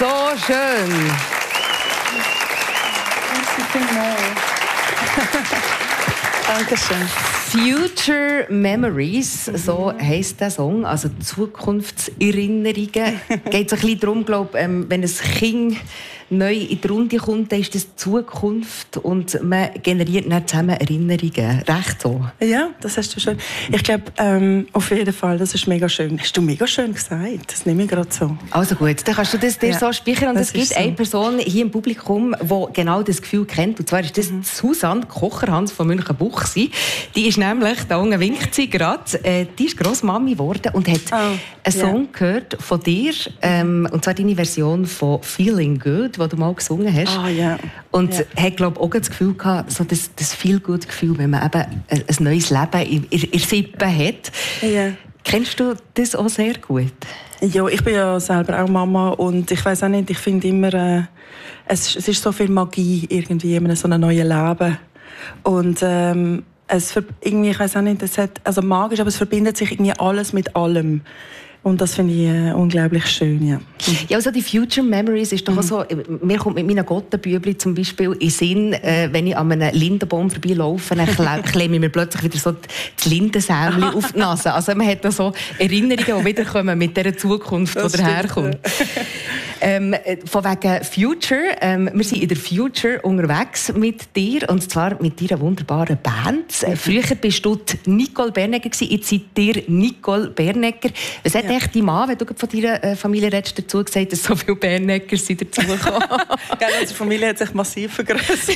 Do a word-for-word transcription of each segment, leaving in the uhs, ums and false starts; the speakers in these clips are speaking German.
So schön. Dankeschön. Future Memories, so heisst der Song, also Zukunftserinnerungen. Geht so ein bisschen darum, glaub, ähm, wenn ein Kind neu in die Runde kommt, dann ist das Zukunft und man generiert dann zusammen Erinnerungen. Recht so? Ja, das hast du schön. Ich glaube, ähm, auf jeden Fall, das ist mega schön. Hast du mega schön gesagt. Das nehme ich gerade so. Also gut, dann kannst du das dir ja. so speichern. Und es gibt so. eine Person hier im Publikum, die genau das Gefühl kennt. Und zwar ist das mhm. Susanne Kocherhans von Münchenbuchsee. Die ist nämlich, da unten winkt sie gerade, äh, die ist Grossmami geworden und hat oh, einen Song yeah. gehört von dir. Ähm, und zwar deine Version von «Feeling Good», die du mal gesungen hast. Oh, yeah. Und yeah. hat, glaube ich, auch das Gefühl gehabt, so das, das Feel-Good-Gefühl, wenn man eben ein, ein neues Leben in, in, in Sippe hat. Yeah. Kennst du das auch sehr gut? Ja, ich bin ja selber auch Mama und ich weiß auch nicht, ich finde immer, äh, es, es ist so viel Magie irgendwie in so einem neuen Leben. Und ähm, es irgendwie, ich weiß auch nicht, es hat, also magisch, aber es verbindet sich irgendwie alles mit allem. Und das finde ich äh, unglaublich schön, ja. Ja, also die Future Memories ist doch auch so, mir kommt mit meinen Gottenbübli zum Beispiel in Sinn, äh, wenn ich an einem Lindenbaum vorbeilaufe, dann klemme ich mir plötzlich wieder so das Lindensämli auf die Nase. Also man hat da so Erinnerungen, die wiederkommen mit dieser Zukunft, die daherkommt. Ähm, von wegen Future, ähm, wir sind in der Future unterwegs mit dir, und zwar mit deiner wunderbaren Band. Mhm. Früher warst du Nicole Bernegger, jetzt seid ihr Nicole Bernegger. Was hat ja. echt dein Mann, wenn du von deiner äh, Familie redest, dazu gesagt, dass so viele Bernegger sind dazugekommen? Unsere Familie hat sich massiv vergrößert.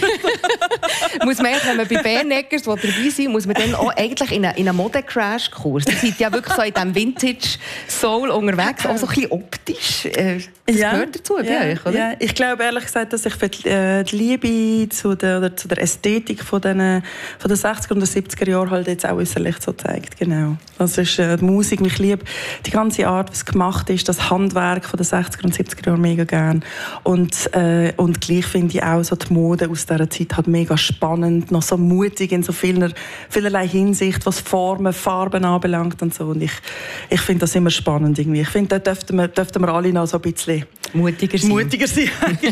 Muss man, wenn man bei Berneggers dabei sind, muss man dann auch eigentlich in einen, in einen Mode-Crash-Kurs. Ihr seid ja wirklich so in diesem Vintage-Soul unterwegs, auch so ein bisschen optisch. Äh, das ja. gehört dazu bei ja. euch, oder? Ja. Ich glaube ehrlich gesagt, dass ich für die, äh, die Liebe zu der, oder zu der Ästhetik von den, von den sechziger und siebziger Jahren halt jetzt auch äußerlich so zeigt. Genau. Das ist äh, die Musik, mich lieb. Die ganze Art, was gemacht ist, das Handwerk von den sechziger und siebziger Jahren mega gern. Und, äh, und gleich finde ich auch so die Mode aus dieser Zeit halt mega spannend, noch so mutig in so vieler, vielerlei Hinsicht, was Formen, Farben anbelangt und so. Und ich, ich finde das immer spannend irgendwie. Ich finde, da dürften wir, dürften wir alle noch so ein bisschen mutiger sein. Mutiger sein.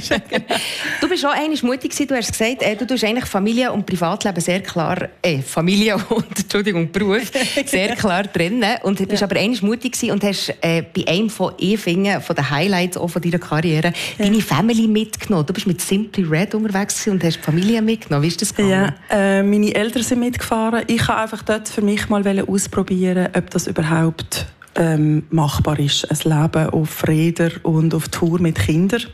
Du bist auch einmal mutig gewesen. Du hast gesagt, äh, du tust eigentlich Familie und Privatleben sehr klar, äh, Familie und Entschuldigung, Beruf sehr klar trennen. Und du bist ja. aber einmal mutig gewesen und hast äh, bei einem von Efingen, von den Highlights auch von deiner Karriere, ja. deine Family mitgenommen. Du bist mit Simply Red unterwegs und hast die Familie mitgenommen. Wie ist das gegangen? Ja, äh, meine Eltern sind mitgefahren. Ich habe einfach dort für mich mal ausprobieren, ob das überhaupt Ähm, machbar ist, ein Leben auf Rädern und auf Tour mit Kindern.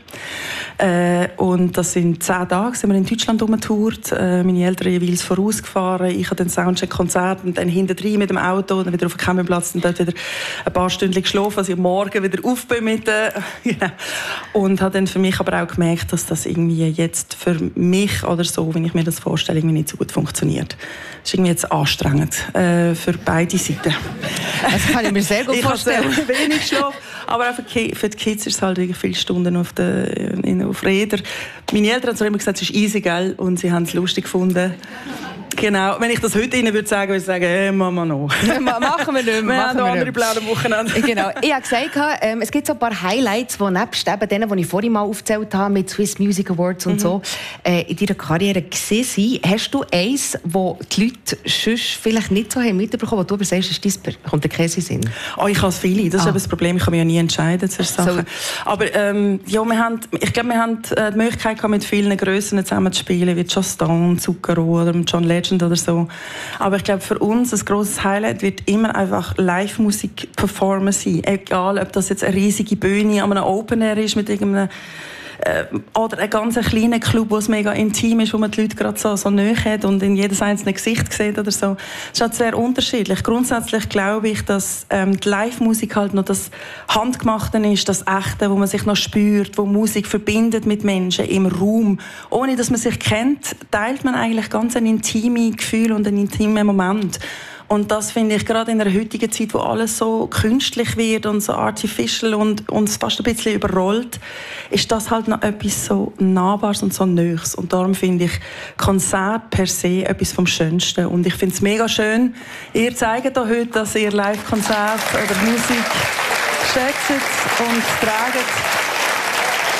Äh, und das sind zehn Tage, sind wir in Deutschland rumgetourt, äh, meine Eltern jeweils vorausgefahren, ich habe den Soundcheck-Konzert und dann hinten mit dem Auto, dann wieder auf dem Campingplatz und dort wieder ein paar Stunden geschlafen, als ich am Morgen wieder auf bin mit äh, genau. Und habe dann für mich aber auch gemerkt, dass das irgendwie jetzt für mich oder so, wenn ich mir das vorstelle, irgendwie nicht so gut funktioniert. Das ist irgendwie jetzt anstrengend äh, für beide Seiten. Das kann ich mir sehr gut ich vorstellen. Ich habe wenig Schlaf, aber auch für die, für die Kids ist es halt wirklich viele Stunden auf, den, auf Rädern. Meine Eltern haben immer gesagt, es ist easy, gell? Und sie haben es lustig gefunden. Genau. Wenn ich das heute Ihnen würde sagen, würde ich sagen, hey, Mama noch. Machen wir nicht mehr. Wir haben noch andere Pläne am Wochenende. Genau. Ich habe gesagt, ähm, es gibt so ein paar Highlights, die nebst eben denen, die ich vorhin mal aufgezählt habe, mit Swiss Music Awards und mhm. so, äh, in deiner Karriere gesehen sind. Hast du eins, wo die Leute sonst vielleicht nicht so haben mitbekommen, wo du aber sagst, ist das, kommt der Käse Sinn? Oh, ich habe viele. Das ist ah. aber das Problem. Ich kann mich ja nie entscheiden zu Sachen. So. Aber ähm, ja, wir haben, ich glaube, wir haben die Möglichkeit gehabt, mit vielen Grössen zusammen zu spielen, wie Justin, Zucchero oder John Legend oder so. Aber ich glaube, für uns ein grosses Highlight wird immer einfach Live-Musik-Performen sein. Egal, ob das jetzt eine riesige Bühne an einem Open Air ist mit irgendeinem äh, oder ein ganz kleiner Club, wo es mega intim ist, wo man die Leute gerade so, so nahe hat und in jedes einzelne Gesicht sieht oder so. Das ist halt sehr unterschiedlich. Grundsätzlich glaube ich, dass ähm, die Live-Musik halt noch das Handgemachte ist, das Echte, wo man sich noch spürt, wo Musik verbindet mit Menschen im Raum. Ohne dass man sich kennt, teilt man eigentlich ganz ein intimes Gefühl und einen intimen Moment. Und das finde ich gerade in der heutigen Zeit, wo alles so künstlich wird und so artificial und uns fast ein bisschen überrollt, ist das halt noch etwas so Nahbares und so Neues. Und darum finde ich Konzert per se etwas vom Schönsten. Und ich finde es mega schön, ihr zeigt da heute, dass ihr Live-Konzert oder Musik schätzt und tragt.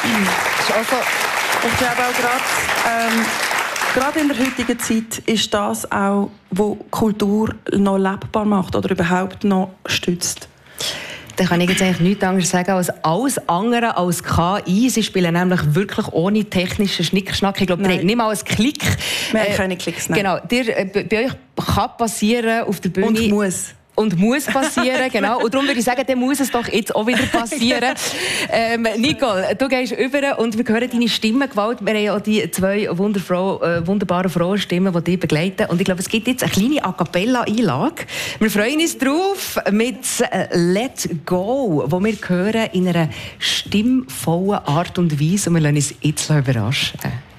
Also, ich glaube auch gerade, ähm, gerade in der heutigen Zeit ist das auch, was Kultur noch lebbar macht oder überhaupt noch stützt. Da kann ich jetzt eigentlich nichts anderes sagen als alles andere als K I. Sie spielen nämlich wirklich ohne technischen Schnickschnack. Ich glaube, ihr habt nicht mal einen Klick. Wir haben äh, keine Klicks, nein. Genau, dir, äh, bei euch kann passieren auf der Bühne. Und muss. Und muss passieren, genau. Und darum würde ich sagen, dann muss es doch jetzt auch wieder passieren. ähm, Nicole, du gehst über und wir hören deine Stimmengewalt. Wir haben ja auch die zwei wunderfrau, äh, wunderbaren Frauenstimmen, die dich begleiten. Und ich glaube, es gibt jetzt eine kleine A-Cappella-Einlage. Wir freuen uns drauf mit «Let Go», wo wir hören in einer stimmvollen Art und Weise. Und wir lassen uns jetzt überraschen.